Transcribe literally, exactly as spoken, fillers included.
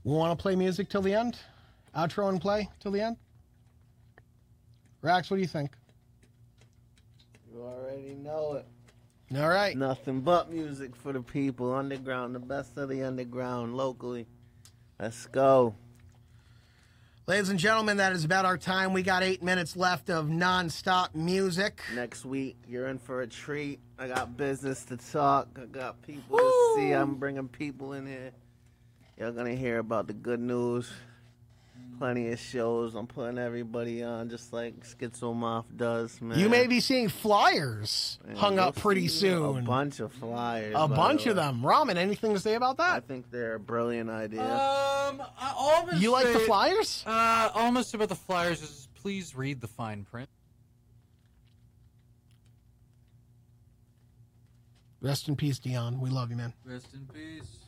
We want to play music till the end? Outro and play till the end? Rax, what do you think? You already know it. All right. Nothing but music for the people. Underground, the best of the underground, locally. Let's go. Ladies and gentlemen, that is about our time. We got eight minutes left of non-stop music. Next week, you're in for a treat. I got business to talk. I got people Woo! to see. I'm bringing people in here. Y'all gonna hear about the good news. Plenty of shows. I'm putting everybody on just like Schizomoff does, man. You may be seeing flyers Man, hung you'll up pretty see soon. A bunch of flyers. A by bunch the of way. them. Ramen, anything to say about I that? think they're a brilliant idea. Um, I almost You like the say- flyers? Uh, almost about the flyers is please read the fine print. Rest in peace, Dion. We love you, man. Rest in peace.